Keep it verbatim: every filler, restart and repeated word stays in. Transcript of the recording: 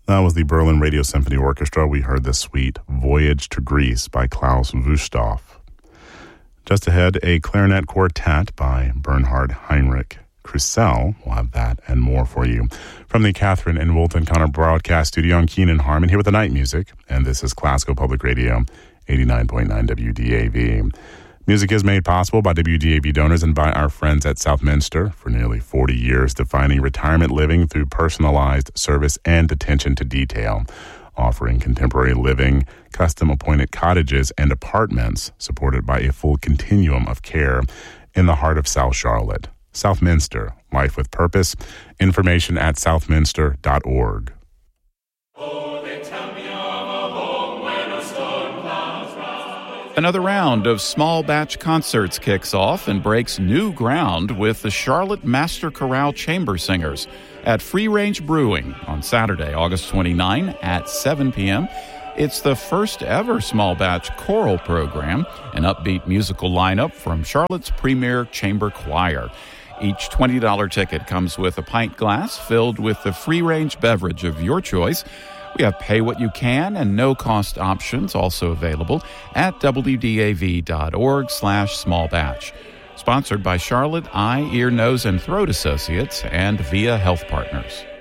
That was the Berlin Radio Symphony Orchestra. We heard the suite Voyage to Greece by Klaus Wüsthof. Just ahead, a clarinet quartet by Bernhard Heinrich Krusell. We'll have that and more for you. From the Catherine and Wolton Connor Broadcast Studio, I'm Keenan Harmon here with the night music, and this is Classical Public Radio, eighty-nine point nine W D A V. Music is made possible by W D A V donors and by our friends at Southminster for nearly forty years, defining retirement living through personalized service and attention to detail, offering contemporary living, custom-appointed cottages and apartments supported by a full continuum of care in the heart of South Charlotte. Southminster, life with purpose. Information at southminster dot org. Another round of small batch concerts kicks off and breaks new ground with the Charlotte Master Chorale Chamber Singers at Free Range Brewing on Saturday, August twenty-ninth at seven p.m. It's the first ever small batch choral program, an upbeat musical lineup from Charlotte's premier chamber choir. Each twenty dollars ticket comes with a pint glass filled with the free-range beverage of your choice. We have pay-what-you-can and no-cost options also available at W D A V dot org slash small batch. Sponsored by Charlotte Eye, Ear, Nose, and Throat Associates and Via Health Partners.